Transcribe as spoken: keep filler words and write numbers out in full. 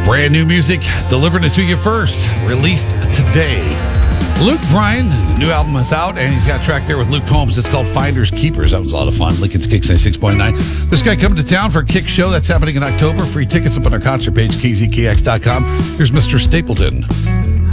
Brand new music, delivering it to you first. Released today. Luke Bryan, new album is out, and he's got a track there with Luke Combs. It's called Finders Keepers. That was a lot of fun. Lincoln's Kicks ninety-six point nine. This guy coming to town for a Kick show. That's happening in October. Free tickets up on our concert page, k z k x dot com. Here's Mister Stapleton.